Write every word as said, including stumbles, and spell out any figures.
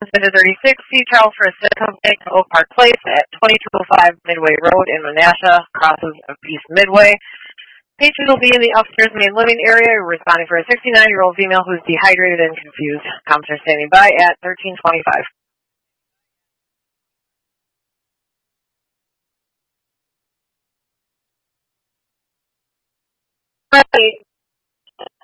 Center thirty-six, C. Charles for a Company, Oak Park Place at twenty-two oh five Midway Road in Menasha, crosses of East Midway. Patient will be in the upstairs main living area, responding for a sixty-nine-year-old female who is dehydrated and confused. Counselor standing by at thirteen twenty-five.